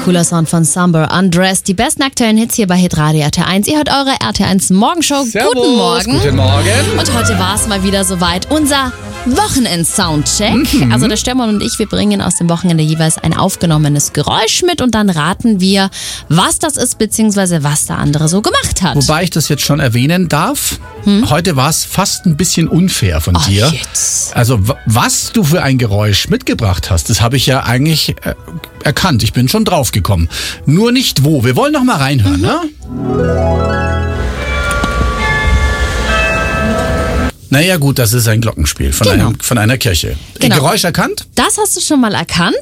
Cooler Sound von Somber Undressed. Die besten aktuellen Hits hier bei Hitradio RT1. Ihr hört eure RT1 Morgenshow. Servus, guten Morgen. Guten Morgen. Und heute war es mal wieder soweit. Unser Wochenend-Soundcheck. Also der Stürmer und ich, wir bringen aus dem Wochenende jeweils ein aufgenommenes Geräusch mit und dann raten wir, was das ist, beziehungsweise was der andere so gemacht hat. Wobei ich das jetzt schon erwähnen darf, heute war es fast ein bisschen unfair von dir. Jetzt. Also was du für ein Geräusch mitgebracht hast, das habe ich ja eigentlich erkannt. Ich bin schon draufgekommen. Nur nicht wo. Wir wollen noch mal reinhören, ne? Naja gut, das ist ein Glockenspiel von einer Kirche. Genau. Geräusch erkannt? Das hast du schon mal erkannt?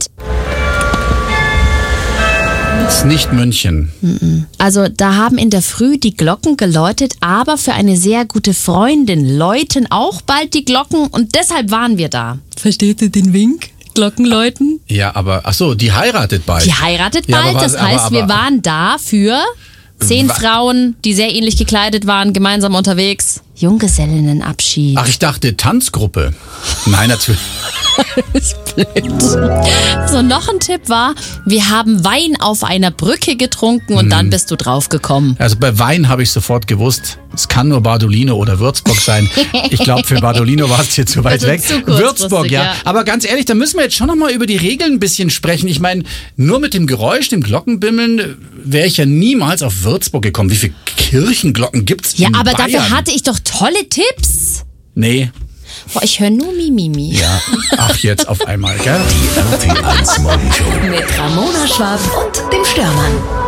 Das ist nicht München. Also da haben in der Früh die Glocken geläutet, aber für eine sehr gute Freundin läuten auch bald die Glocken und deshalb waren wir da. Versteht ihr den Wink? Glockenläuten? Ja, aber ach so, die heiratet bald. Die heiratet Ja, bald, aber das heißt, wir waren da für 10 Frauen, die sehr ähnlich gekleidet waren, gemeinsam unterwegs. Junggesellinnenabschied. Ach, ich dachte Tanzgruppe. Nein, natürlich. ist blöd. So, noch ein Tipp war, wir haben Wein auf einer Brücke getrunken und dann bist du draufgekommen. Also bei Wein habe ich sofort gewusst, es kann nur Bardolino oder Würzburg sein. Ich glaube, für Bardolino war es hier zu weit weg. zu kurzfristig, Würzburg, ja. Aber ganz ehrlich, da müssen wir jetzt schon noch mal über die Regeln ein bisschen sprechen. Ich meine, nur mit dem Geräusch, dem Glockenbimmeln, wäre ich ja niemals auf Würzburg gekommen. Wie viele Kirchenglocken gibt's in Ja, aber Bayern? dafür hatte ich doch tolle Tipps. Nee. Boah, ich höre nur Mimimi. Ja, ach jetzt auf einmal, gell? Die RT1 Morgenshow. Mit Ramona Schwarz und dem Störmann.